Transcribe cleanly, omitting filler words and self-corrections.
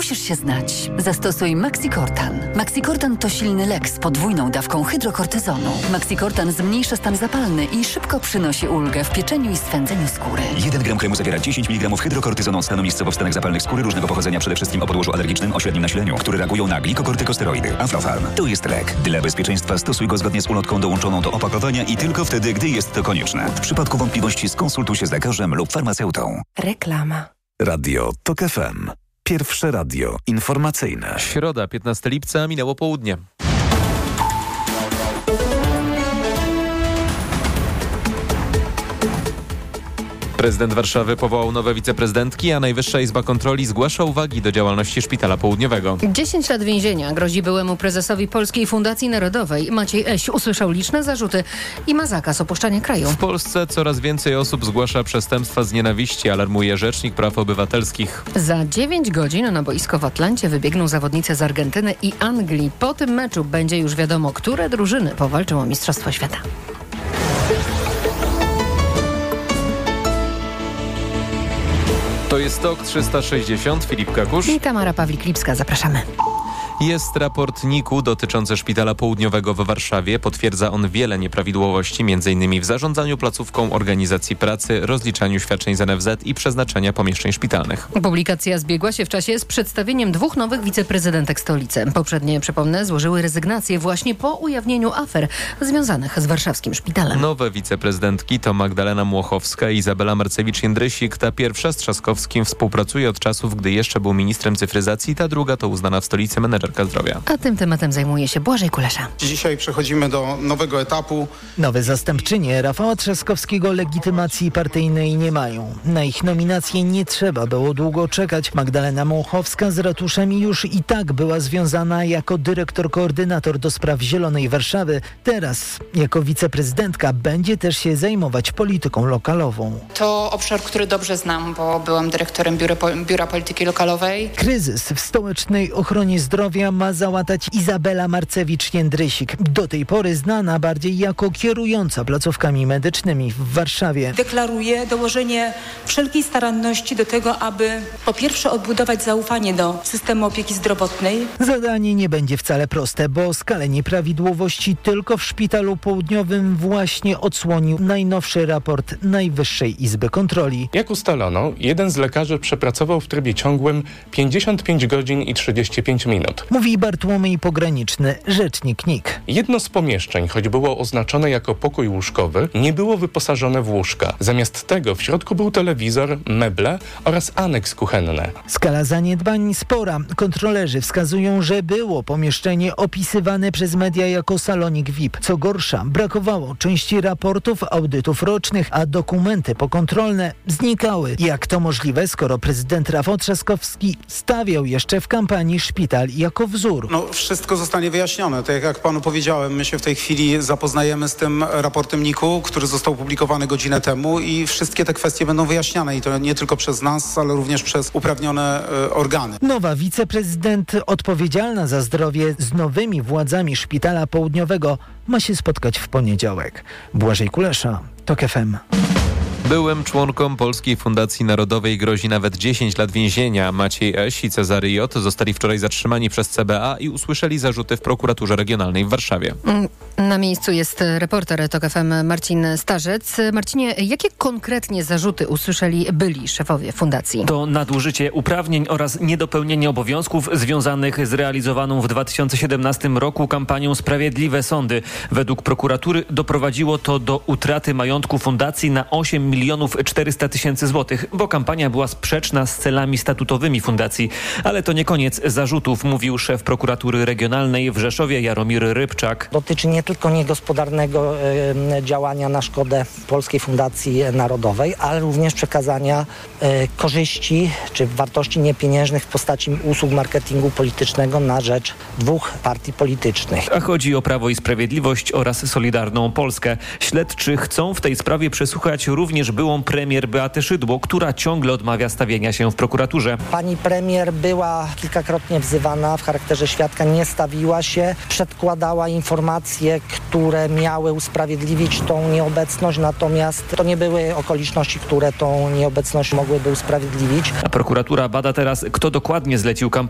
musisz się znać. Zastosuj Maxicortan. Maxicortan to silny lek z podwójną dawką hydrokortyzonu. Maxicortan zmniejsza stan zapalny i szybko przynosi ulgę w pieczeniu i swędzeniu skóry. 1 gram kremu zawiera 10 mg hydrokortyzonu stanu miejscowo w stanach zapalnych skóry różnego pochodzenia, przede wszystkim o podłożu alergicznym o średnim nasileniu, które reagują na glikokortykosteroidy. Aflofarm to jest lek. Dla bezpieczeństwa stosuj go zgodnie z ulotką dołączoną do opakowania i tylko wtedy, gdy jest to konieczne. W przypadku wątpliwości skonsultuj się z lekarzem lub farmaceutą. Reklama. Radio TOK FM. Pierwsze radio informacyjne. Środa, 15 lipca, minęło południe. Prezydent Warszawy powołał nowe wiceprezydentki, a Najwyższa Izba Kontroli zgłasza uwagi do działalności Szpitala Południowego. 10 lat więzienia grozi byłemu prezesowi Polskiej Fundacji Narodowej. Maciej Eś usłyszał liczne zarzuty i ma zakaz opuszczania kraju. W Polsce coraz więcej osób zgłasza przestępstwa z nienawiści, alarmuje Rzecznik Praw Obywatelskich. Za 9 godzin na boisko w Atlancie wybiegną zawodnicy z Argentyny i Anglii. Po tym meczu będzie już wiadomo, które drużyny powalczą o Mistrzostwo Świata. To jest TOK 360, Filip Kakusz I Tamara Pawlik-Lipska. Zapraszamy. Jest raport NIK-u dotyczący Szpitala Południowego w Warszawie. Potwierdza on wiele nieprawidłowości, m.in. w zarządzaniu placówką, organizacji pracy, rozliczaniu świadczeń z NFZ i przeznaczenia pomieszczeń szpitalnych. Publikacja zbiegła się w czasie z przedstawieniem 2 nowych wiceprezydentek stolicy. Poprzednie, przypomnę, złożyły rezygnację właśnie po ujawnieniu afer związanych z warszawskim szpitalem. Nowe wiceprezydentki to Magdalena Młochowska i Izabela Marcewicz-Jędrysik. Ta pierwsza z Trzaskowskim współpracuje od czasów, gdy jeszcze był ministrem cyfryzacji. Ta druga to uznana w stolicy menedżerka zdrowia. A tym tematem zajmuje się Błażej Kulesza. Dzisiaj przechodzimy do nowego etapu. Nowe zastępczynie Rafała Trzaskowskiego legitymacji partyjnej nie mają. Na ich nominację nie trzeba było długo czekać. Magdalena Młochowska z ratuszami już i tak była związana jako dyrektor-koordynator do spraw Zielonej Warszawy. Teraz jako wiceprezydentka będzie też się zajmować polityką lokalową. To obszar, który dobrze znam, bo byłam dyrektorem Biura Polityki Lokalowej. Kryzys w stołecznej ochronie zdrowia ma załatać Izabela Marcewicz-Jędrysik. Do tej pory znana bardziej jako kierująca placówkami medycznymi w Warszawie. Deklaruję dołożenie wszelkiej staranności do tego, aby po pierwsze odbudować zaufanie do systemu opieki zdrowotnej. Zadanie nie będzie wcale proste, bo skalę nieprawidłowości tylko w Szpitalu Południowym właśnie odsłonił najnowszy raport Najwyższej Izby Kontroli. Jak ustalono, jeden z lekarzy przepracował w trybie ciągłym 55 godzin i 35 minut. Mówi Bartłomiej Pograniczny, rzecznik NIK. Jedno z pomieszczeń, choć było oznaczone jako pokój łóżkowy, nie było wyposażone w łóżka. Zamiast tego w środku był telewizor, meble oraz aneks kuchenny. Skala zaniedbań spora. Kontrolerzy wskazują, że było pomieszczenie opisywane przez media jako salonik VIP. Co gorsza, brakowało części raportów, audytów rocznych, a dokumenty pokontrolne znikały. Jak to możliwe, skoro prezydent Rafał Trzaskowski stawiał jeszcze w kampanii szpital jako wzór? Wszystko zostanie wyjaśnione. Tak jak panu powiedziałem, my się w tej chwili zapoznajemy z tym raportem NIK-u, który został opublikowany godzinę temu i wszystkie te kwestie będą wyjaśniane i to nie tylko przez nas, ale również przez uprawnione organy. Nowa wiceprezydent odpowiedzialna za zdrowie z nowymi władzami Szpitala Południowego ma się spotkać w poniedziałek. Błażej Kulesza, TOK FM. Byłym członkom Polskiej Fundacji Narodowej grozi nawet 10 lat więzienia. Maciej Eś i Cezary J. zostali wczoraj zatrzymani przez CBA i usłyszeli zarzuty w prokuraturze regionalnej w Warszawie. Na miejscu jest reporter TOK FM Marcin Starzec. Marcinie, jakie konkretnie zarzuty usłyszeli byli szefowie fundacji? To nadużycie uprawnień oraz niedopełnienie obowiązków związanych z realizowaną w 2017 roku kampanią Sprawiedliwe Sądy. Według prokuratury doprowadziło to do utraty majątku fundacji na 8 400 000 złotych, bo kampania była sprzeczna z celami statutowymi fundacji. Ale to nie koniec zarzutów, mówił szef prokuratury regionalnej w Rzeszowie Jaromir Rybczak. Dotyczy nie tylko niegospodarnego działania na szkodę Polskiej Fundacji Narodowej, ale również przekazania korzyści czy wartości niepieniężnych w postaci usług marketingu politycznego na rzecz 2 partii politycznych. A chodzi o Prawo i Sprawiedliwość oraz Solidarną Polskę. Śledczy chcą w tej sprawie przesłuchać również byłą premier Beatę Szydło, która ciągle odmawia stawienia się w prokuraturze. Pani premier była kilkakrotnie wzywana w charakterze świadka, nie stawiła się, przedkładała informacje, które miały usprawiedliwić tą nieobecność, natomiast to nie były okoliczności, które tą nieobecność mogłyby usprawiedliwić. A prokuratura bada teraz, kto dokładnie zlecił kampanię